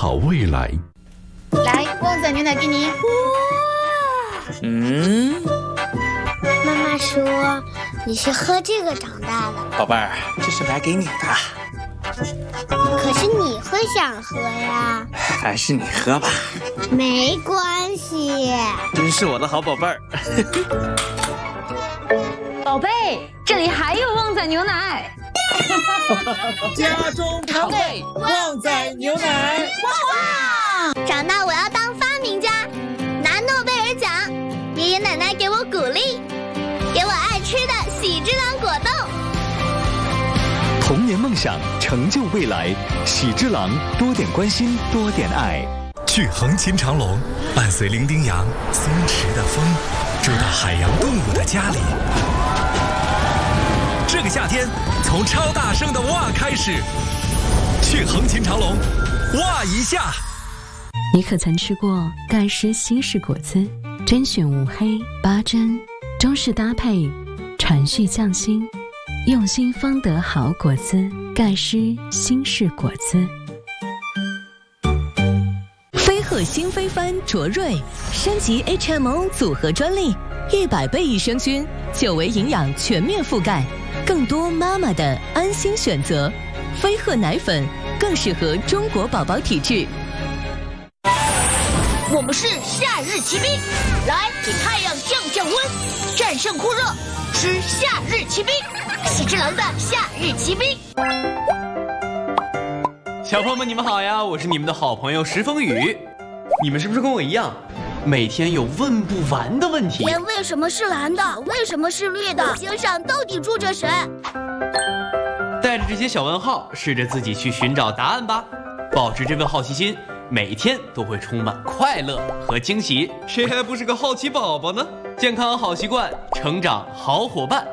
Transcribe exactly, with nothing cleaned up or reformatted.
好未来。 来，旺仔牛奶给你。 嗯， 妈妈说你是喝这个长大的， 宝贝儿，这是买给你的。 可是你会想喝呀？ 还是你喝吧。 没关系。 真是我的好宝贝儿。 宝贝，这里还有旺仔牛奶。 家中常备旺仔牛奶。 哇！长大我要当发明家，拿诺贝尔奖。爷爷奶奶给我鼓励，给我爱吃的喜之郎果冻。 童年梦想，成就未来。喜之郎，多点关心，多点爱。 去横琴长隆，伴随伶仃羊、松弛的风，住到海洋动物的家里。这个夏天，从超大声的哇开始，去横琴长隆，哇一下。 你可曾吃过盖诗新式果汁？甄选五黑八珍，中式搭配，传续匠心，用心方得好果汁。盖诗新式果汁。 飞鹤新飞帆卓瑞升级 H M O 组合专利，一百倍益生菌，久维营养全面覆盖，更多妈妈的安心选择。飞鹤奶粉更适合中国宝宝体质。 我们是夏日骑兵，来给太阳降降温，战胜酷热，吃夏日骑兵，喜之郎的夏日骑兵。 小朋友们，你们好呀！我是你们的好朋友石风雨。你们是不是跟我一样，每天有问不完的问题？ 天为什么是蓝的？为什么是绿的？星上到底住着谁？ 带着这些小问号，试着自己去寻找答案吧。保持这份好奇心，每天都会充满快乐和惊喜。谁还不是个好奇宝宝呢？健康好习惯，成长好伙伴。